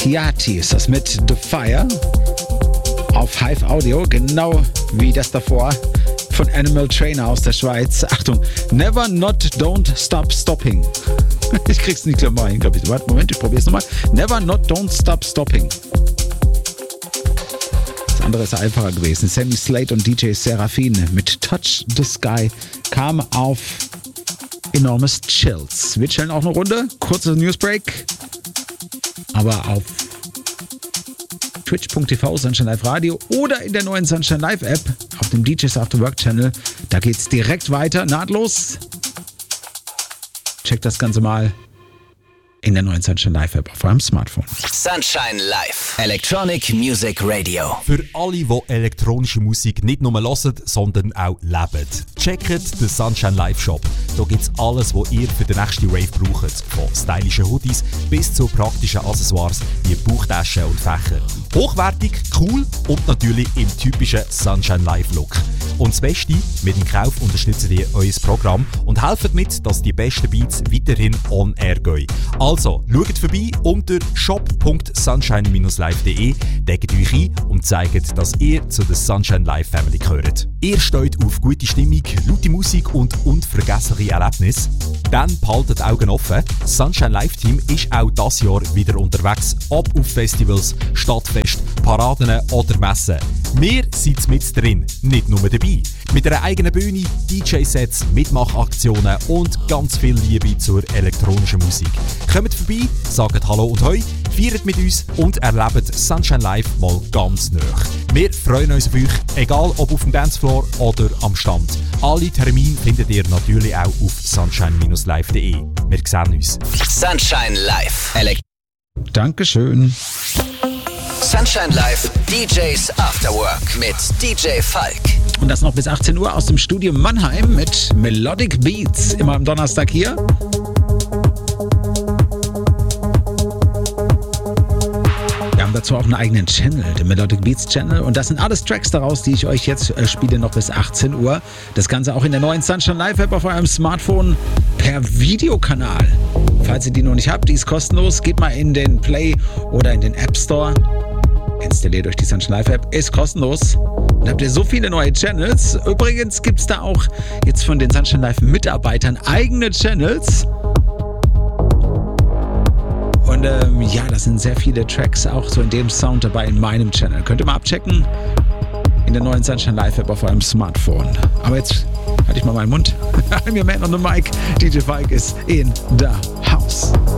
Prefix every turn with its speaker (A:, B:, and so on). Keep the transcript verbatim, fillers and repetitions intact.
A: Chiati ist das mit The Fire auf Hive Audio, genau wie das davor von Animal Trainer aus der Schweiz. Achtung, Never Not Don't Stop Stopping. Ich krieg's nicht klar hin, glaube ich. Warte, Moment, ich probier's nochmal. Never Not Don't Stop Stopping. Das andere ist einfacher gewesen. Sammy Slate und D J Seraphine mit Touch the Sky kam auf Enormous Chills. Wir chillen auch eine Runde. Kurzer Newsbreak. Aber auf twitch punkt t v Sunshine Live Radio oder in der neuen Sunshine Live App auf dem D Js After Work Channel. Da geht's direkt weiter, nahtlos. Checkt das Ganze mal in der neuen Sunshine Live App auf eurem Smartphone.
B: Sunshine Live Electronic Music Radio.
C: Für alle, die elektronische Musik nicht nur hören, sondern auch leben. Checkt den Sunshine Live Shop. Da gibt's alles, was ihr für den nächsten Rave braucht. Von stylischen Hoodies bis zu praktischen Accessoires wie Bauchtaschen und Fächer. Hochwertig, cool und natürlich im typischen Sunshine Live Look. Und das Beste, mit dem Kauf unterstützt ihr euer Programm und helft mit, dass die besten Beats weiterhin on air gehen. Also, schaut vorbei unter shop punkt sunshine dash live punkt d e, deckt euch ein und zeigt, dass ihr zu der Sunshine Live Family gehört. Ihr steht auf gute Stimmung, laute Musik und unvergessliche Erlebnisse? Dann behaltet die Augen offen. Das Sunshine Live Team ist auch dieses Jahr wieder unterwegs, ob auf Festivals, Stadtfest, Paraden oder Messen. Wir sind mit drin, nicht nur dabei. Mit einer eigenen Bühne, D J-Sets, Mitmachaktionen und ganz viel Liebe zur elektronischen Musik. Kommt vorbei, sagt Hallo und Hoi, feiert mit uns und erlebt Sunshine Live mal ganz nah. Wir freuen uns auf euch, egal ob auf dem Dancefloor oder am Stand. Alle Termine findet ihr natürlich auch auf sunshine dash live punkt d e. Wir sehen uns.
B: Sunshine Live Elekt-
A: Dankeschön.
B: Sunshine Live D Js After Work mit D J Falk.
A: Und das noch bis achtzehn Uhr aus dem Studio Mannheim mit Melodic Beats. Immer am Donnerstag hier. Wir haben dazu auch einen eigenen Channel, den Melodic Beats Channel. Und das sind alles Tracks daraus, die ich euch jetzt äh, spiele, noch bis achtzehn Uhr. Das Ganze auch in der neuen Sunshine Live App auf eurem Smartphone per Videokanal. Falls ihr die noch nicht habt, die ist kostenlos. Geht mal in den Play oder in den App Store. Installiert euch die Sunshine Live App, ist kostenlos. Dann habt ihr so viele neue Channels. Übrigens gibt es da auch jetzt von den Sunshine Live Mitarbeitern eigene Channels. Und ähm, ja, das sind sehr viele Tracks auch so in dem Sound dabei in meinem Channel. Könnt ihr mal abchecken in der neuen Sunshine Live App auf eurem Smartphone. Aber jetzt halte ich mal meinen Mund. I'm your man on the mic. D J Falk ist in the house.